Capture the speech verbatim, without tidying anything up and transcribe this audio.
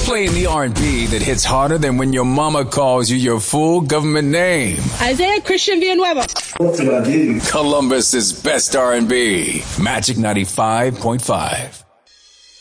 Playing the R and B that hits harder than when your mama calls you your full government name. Isaiah Christian Villanueva. Columbus's best R and B. Magic ninety-five point five.